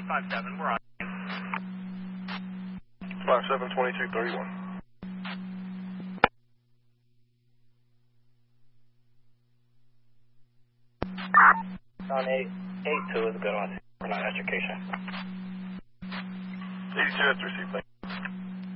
57, we're on. 572231. On 882 is a good one. We're not education. 82 has received.